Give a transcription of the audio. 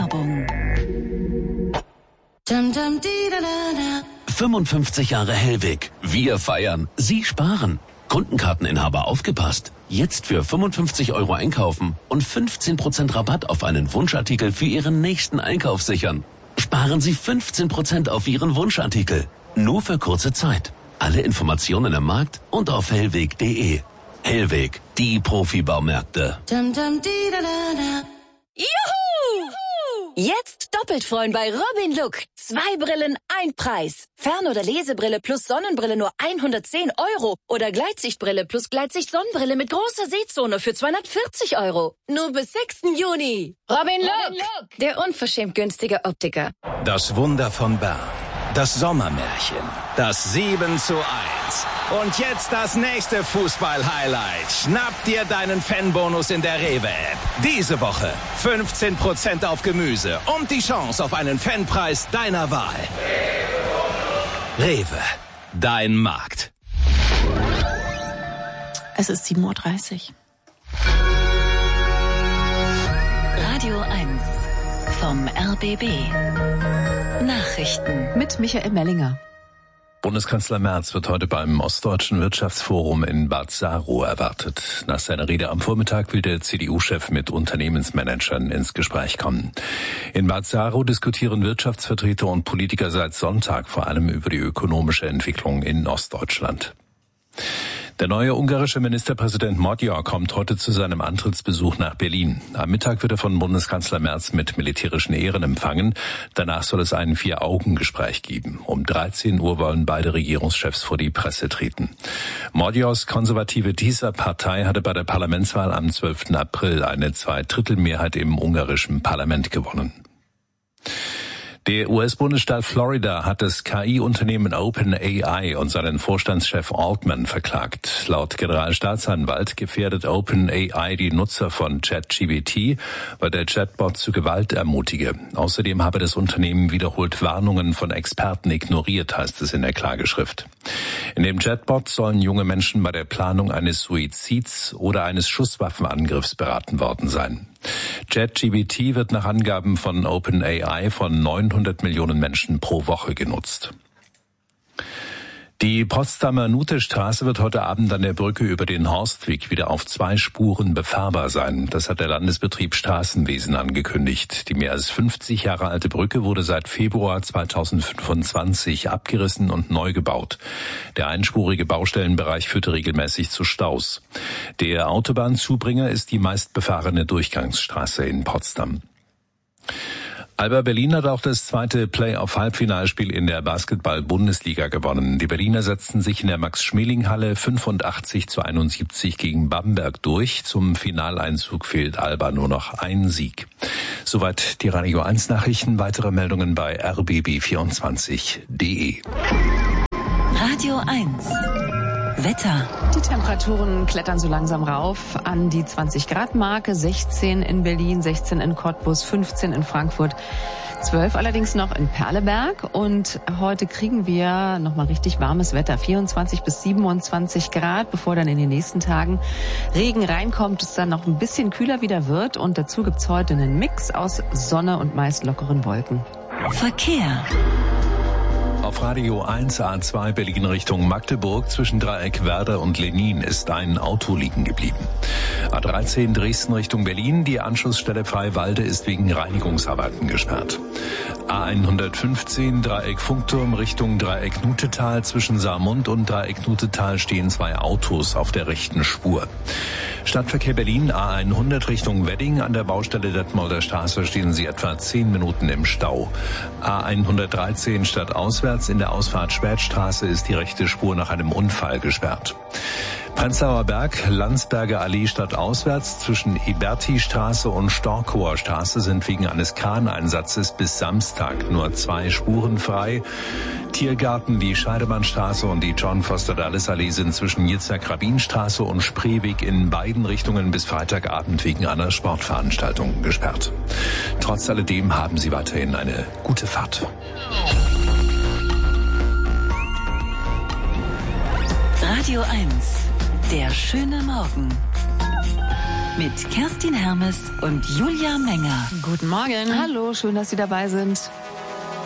Werbung. 55 Jahre Hellweg. Wir feiern. Sie sparen. Kundenkarteninhaber aufgepasst. Jetzt für 55 € einkaufen und 15% Rabatt auf einen Wunschartikel für Ihren nächsten Einkauf sichern. Sparen Sie 15% auf Ihren Wunschartikel. Nur für kurze Zeit. Alle Informationen im Markt und auf hellweg.de. Hellweg, die Profibaumärkte. Juhu! Jetzt doppelt freuen bei Robin Look. 2 Brillen, 1 Preis. Fern- oder Lesebrille plus Sonnenbrille nur 110 € oder Gleitsichtbrille plus Gleitsicht-Sonnenbrille mit großer Sehzone für 240 €. Nur bis 6. Juni. Robin Look, der unverschämt günstige Optiker. Das Wunder von Bern. Das Sommermärchen. Das 7:1. Und jetzt das nächste Fußball-Highlight. Schnapp dir deinen Fanbonus in der Rewe-App. Diese Woche 15% auf Gemüse und die Chance auf einen Fanpreis deiner Wahl. Rewe, dein Markt. Es ist 7:30 Uhr. Radio 1 vom RBB. Nachrichten Mit Michael Mellinger. Bundeskanzler Merz wird heute beim Ostdeutschen Wirtschaftsforum in Bad Saro erwartet. Nach seiner Rede am Vormittag will der CDU-Chef mit Unternehmensmanagern ins Gespräch kommen. In Bad Saro diskutieren Wirtschaftsvertreter und Politiker seit Sonntag vor allem über die ökonomische Entwicklung in Ostdeutschland. Der neue ungarische Ministerpräsident Magyar kommt heute zu seinem Antrittsbesuch nach Berlin. Am Mittag wird er von Bundeskanzler Merz mit militärischen Ehren empfangen. Danach soll es ein 4-Augen-Gespräch geben. Um 13 Uhr wollen beide Regierungschefs vor die Presse treten. Magyars konservative DISA-Partei hatte bei der Parlamentswahl am 12. April eine 2/3 im ungarischen Parlament gewonnen. Der US-Bundesstaat Florida hat das KI-Unternehmen OpenAI und seinen Vorstandschef Altman verklagt. Laut Generalstaatsanwalt gefährdet OpenAI die Nutzer von ChatGPT, weil der Chatbot zu Gewalt ermutige. Außerdem habe das Unternehmen wiederholt Warnungen von Experten ignoriert, heißt es in der Klageschrift. In dem Chatbot sollen junge Menschen bei der Planung eines Suizids oder eines Schusswaffenangriffs beraten worden sein. ChatGPT wird nach Angaben von OpenAI von 900 Millionen Menschen pro Woche genutzt. Die Potsdamer Nutestraße wird heute Abend an der Brücke über den Horstweg wieder auf 2 Spuren befahrbar sein. Das hat der Landesbetrieb Straßenwesen angekündigt. Die mehr als 50 Jahre alte Brücke wurde seit Februar 2025 abgerissen und neu gebaut. Der einspurige Baustellenbereich führte regelmäßig zu Staus. Der Autobahnzubringer ist die meistbefahrene Durchgangsstraße in Potsdam. Alba Berlin hat auch das zweite Playoff-Halbfinalspiel in der Basketball-Bundesliga gewonnen. Die Berliner setzten sich in der Max-Schmeling-Halle 85:71 gegen Bamberg durch. Zum Finaleinzug fehlt Alba nur noch ein Sieg. Soweit die Radio 1 Nachrichten. Weitere Meldungen bei rbb24.de. Radio 1 Wetter. Die Temperaturen klettern so langsam rauf an die 20-Grad-Marke. 16 in Berlin, 16 in Cottbus, 15 in Frankfurt, 12 allerdings noch in Perleberg. Und heute kriegen wir nochmal richtig warmes Wetter. 24 bis 27 Grad, bevor dann in den nächsten Tagen Regen reinkommt, es dann noch ein bisschen kühler wieder wird. Und dazu gibt's heute einen Mix aus Sonne und meist lockeren Wolken. Verkehr. Auf Radio 1 A2 Berlin Richtung Magdeburg zwischen Dreieck Werder und Lenin ist ein Auto liegen geblieben. A13 Dresden Richtung Berlin, die Anschlussstelle Freiwalde ist wegen Reinigungsarbeiten gesperrt. A115 Dreieck Funkturm Richtung Dreieck Nutetal zwischen Saarmund und Dreieck Nutetal stehen 2 Autos auf der rechten Spur. Stadtverkehr Berlin A100 Richtung Wedding an der Baustelle Detmolder Straße stehen Sie etwa 10 Minuten im Stau. A113 stadtauswärts in der Ausfahrt Spätstraße ist die rechte Spur nach einem Unfall gesperrt. Prenzlauer Berg, Landsberger Allee stadtauswärts zwischen Eberti-Straße und Storkower Straße sind wegen eines Kraneinsatzes bis Samstag nur 2 Spuren frei. Tiergarten, die Scheidemannstraße und die John Foster Dulles Allee sind zwischen Yitzhak-Rabin-Straße und Spreeweg in beiden Richtungen bis Freitagabend wegen einer Sportveranstaltung gesperrt. Trotz alledem haben Sie weiterhin eine gute Fahrt. Radio 1, der schöne Morgen. mit Kerstin Hermes und Julia Menger. Guten Morgen. Hallo, schön, dass Sie dabei sind.